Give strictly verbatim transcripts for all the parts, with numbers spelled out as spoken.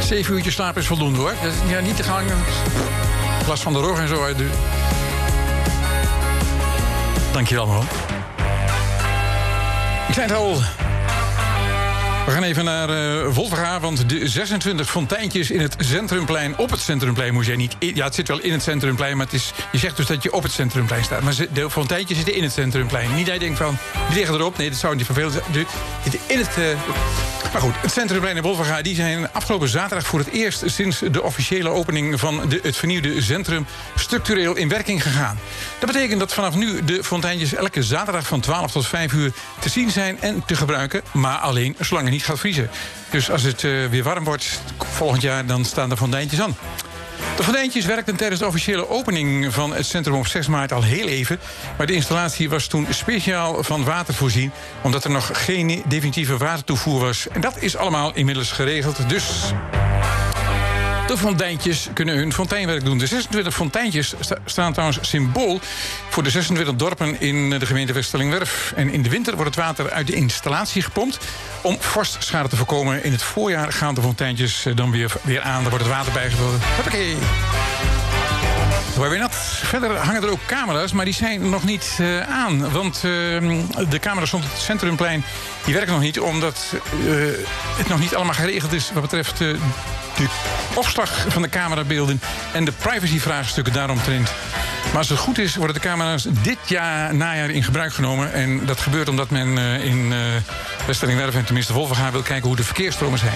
Zeven uurtjes slapen is voldoende, hoor. Dat is ja, niet te gaan... last van de rug en zo uit de... Dank je wel, man. Ik zei het al... We gaan even naar uh, Wolverga, want de zesentwintig fonteintjes in het Centrumplein... op het Centrumplein moet jij niet... Ja, het zit wel in het Centrumplein, maar het is, je zegt dus dat je op het Centrumplein staat. Maar de fonteintjes zitten in het Centrumplein. Niet dat je denkt van, die liggen erop. Nee, dat zou niet vervelend zijn. Die zitten in het... Uh... Maar goed, het Centrumplein in Wolverga... die zijn afgelopen zaterdag voor het eerst... sinds de officiële opening van de, het vernieuwde centrum... structureel in werking gegaan. Dat betekent dat vanaf nu de fonteintjes... elke zaterdag van twaalf tot vijf uur te zien zijn en te gebruiken... maar alleen zolang het niet gaat vriezen. Dus als het uh, weer warm wordt volgend jaar... dan staan de fonteintjes aan. De fonteintjes werkten tijdens de officiële opening van het centrum op zes maart al heel even. Maar de installatie was toen speciaal van water voorzien... omdat er nog geen definitieve watertoevoer was. En dat is allemaal inmiddels geregeld, dus... De fonteintjes kunnen hun fonteinwerk doen. De zesentwintig fonteintjes sta- staan trouwens symbool... voor de zesentwintig dorpen in de gemeente Westerling-Werf. En in de winter wordt het water uit de installatie gepompt... om vorstschade te voorkomen. In het voorjaar gaan de fonteintjes dan weer, weer aan. Daar wordt het water bijgevuld. Hoppakee. Weer nat. Verder hangen er ook camera's, maar die zijn nog niet uh, aan. Want uh, de camera's rond het Centrumplein die werken nog niet... omdat uh, het nog niet allemaal geregeld is wat betreft... Uh, de opslag van de camerabeelden en de privacyvraagstukken daaromtrent. Maar als het goed is, worden de camera's dit jaar najaar in gebruik genomen. En dat gebeurt omdat men uh, in uh, Westerling-Werf en tenminste Wolverga wil kijken hoe de verkeersstromen zijn.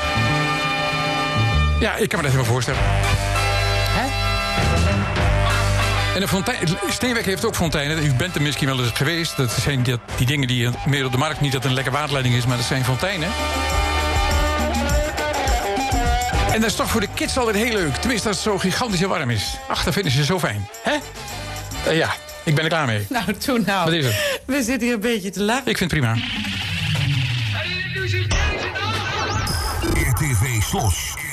Ja, ik kan me dat helemaal voorstellen. Hè? En de fontein, Steenwijk heeft ook fonteinen. U bent er misschien wel eens geweest. Dat zijn die, die dingen die meer op de markt... niet dat het een lekker waterleiding is, maar dat zijn fonteinen. En dat is toch voor de kids altijd heel leuk. Tenminste, als het zo gigantisch en warm is. Ach, dat vinden ze zo fijn. Hè? Uh, ja, ik ben er klaar mee. Nou, toen nou. Wat is er? We zitten hier een beetje te lachen. Ik vind het prima. R T V Slos.